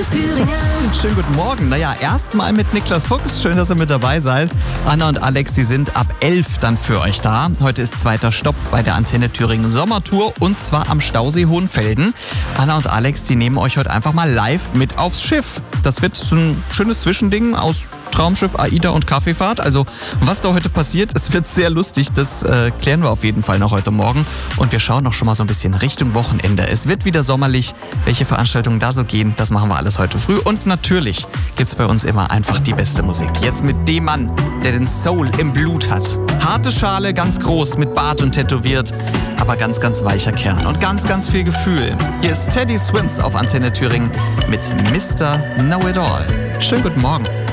Thüringen. Schönen guten Morgen. Naja, erstmal mit Niklas Fuchs. Schön, dass ihr mit dabei seid. Anna und Alex, die sind ab 11 dann für euch da. Heute ist zweiter Stopp bei der Antenne Thüringen Sommertour und zwar am Stausee Hohenfelden. Anna und Alex, die nehmen euch heute einfach mal live mit aufs Schiff. Das wird so ein schönes Zwischending aus Traumschiff, AIDA und Kaffeefahrt. Also was da heute passiert, es wird sehr lustig. Das klären wir auf jeden Fall noch heute Morgen. Und wir schauen auch schon mal so ein bisschen Richtung Wochenende. Es wird wieder sommerlich. Welche Veranstaltungen da so gehen, das machen wir alles heute früh. Und natürlich gibt's bei uns immer einfach die beste Musik. Jetzt mit dem Mann, der den Soul im Blut hat. Harte Schale, ganz groß, mit Bart und tätowiert. Aber ganz, ganz weicher Kern und ganz, ganz viel Gefühl. Hier ist Teddy Swims auf Antenne Thüringen mit Mr. Know-It-All. Schönen guten Morgen.